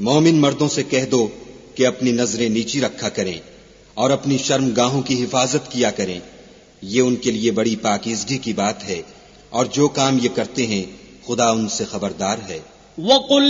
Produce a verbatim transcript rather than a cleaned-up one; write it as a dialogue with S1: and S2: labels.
S1: मोमिन मर्दों से कह दो कि अपनी नजरें नीची रखा करें और अपनी शर्मगाहों की हिफाजत किया करें। ये उनके लिए बड़ी पाकीज़गी की बात है और जो काम ये करते हैं खुदा उनसे खबरदार है।